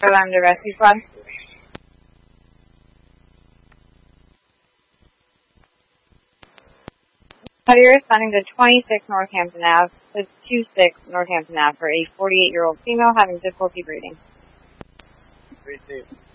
Alarm to Rescue Squad. You're responding to 26 Northampton Ave, with 26 Northampton Ave for a 48-year-old female having difficulty breathing.